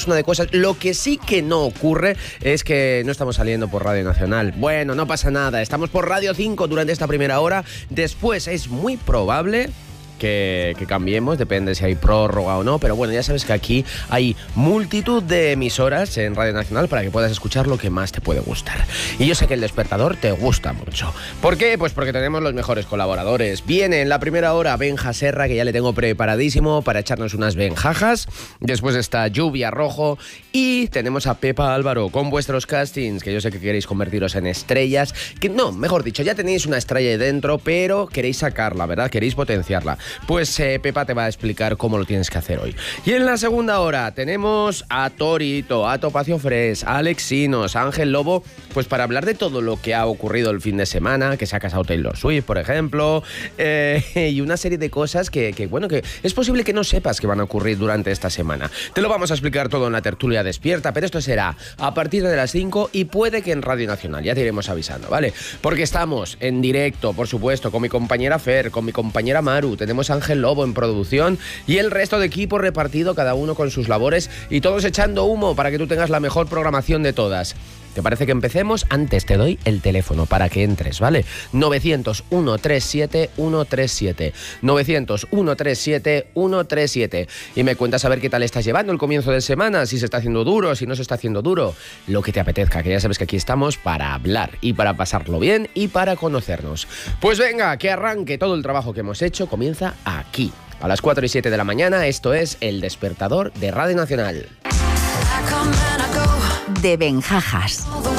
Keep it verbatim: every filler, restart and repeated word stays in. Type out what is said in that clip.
una de cosas. Lo que sí que no ocurre es que no estamos saliendo por Radio Nacional. Bueno, no pasa nada, estamos por Radio cinco durante esta primera hora. Después es muy probable Que, que cambiemos, depende si hay prórroga o no, pero bueno, ya sabes que aquí hay multitud de emisoras en Radio Nacional para que puedas escuchar lo que más te puede gustar. Y yo sé que El Despertador te gusta mucho. ¿Por qué? Pues porque tenemos los mejores colaboradores. Viene en la primera hora Benja Serra, que ya le tengo preparadísimo para echarnos unas benjajas. Después está Lluvia Rojo y tenemos a Pepa Álvaro con vuestros castings, que yo sé que queréis convertiros en estrellas, que no, mejor dicho, ya tenéis una estrella ahí dentro, pero queréis sacarla, ¿verdad? Queréis potenciarla. Pues eh, Pepa te va a explicar cómo lo tienes que hacer hoy. Y en la segunda hora tenemos a Torito, a Topacio Fresh, a Alexinos, a Ángel Lobo, pues para hablar de todo lo que ha ocurrido el fin de semana, que se ha casado Taylor Swift, por ejemplo, eh, y una serie de cosas que, que, bueno, que es posible que no sepas que van a ocurrir durante esta semana. Te lo vamos a explicar todo en la tertulia despierta, pero esto será a partir de las cinco y puede que en Radio Nacional, ya te iremos avisando, ¿vale? Porque estamos en directo, por supuesto, con mi compañera Fer, con mi compañera Maru, tenemos a Ángel Lobo en producción y el resto de equipo repartido, cada uno con sus labores y todos echando humo para que tú tengas la mejor programación de todas. ¿Te parece que empecemos? Antes te doy el teléfono para que entres, ¿vale? novecientos, ciento treinta y siete, ciento treinta y siete. novecientos, ciento treinta y siete, ciento treinta y siete. Y me cuentas a ver qué tal estás llevando el comienzo de semana, si se está haciendo duro, si no se está haciendo duro. Lo que te apetezca, que ya sabes que aquí estamos para hablar y para pasarlo bien y para conocernos. Pues venga, que arranque todo el trabajo que hemos hecho, comienza aquí. A las cuatro y siete de la mañana, esto es El Despertador de Radio Nacional. De Benjajas.